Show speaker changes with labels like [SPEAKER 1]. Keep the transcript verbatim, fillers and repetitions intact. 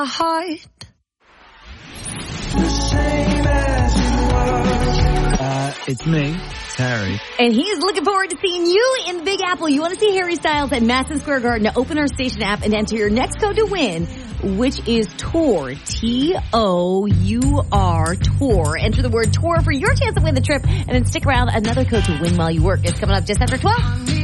[SPEAKER 1] heart.
[SPEAKER 2] Uh, it's me, it's Harry.
[SPEAKER 3] And he's looking forward to seeing you in the Big Apple. You want to see Harry Styles at Madison Square Garden? To open our station app and enter your next code to win, which is TOUR. T O U R, TOUR. Enter the word TOUR for your chance to win the trip, and then stick around. Another code to win while you work is coming up just after twelve.